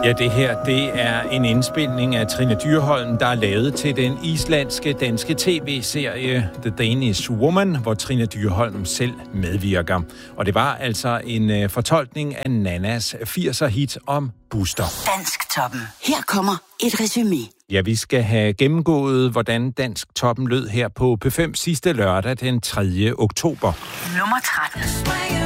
Ja, det her, det er en indspilning af Trine Dyrholm, der er lavet til den islandske danske tv-serie The Danish Woman, hvor Trine Dyrholm selv medvirker. Og det var altså en fortolkning af Nannas 80'er-hit om Buster. Dansktoppen. Her kommer et resumé. Ja, vi skal have gennemgået, hvordan Dansktoppen lød her på P5 sidste lørdag den 3. oktober. Nummer 13.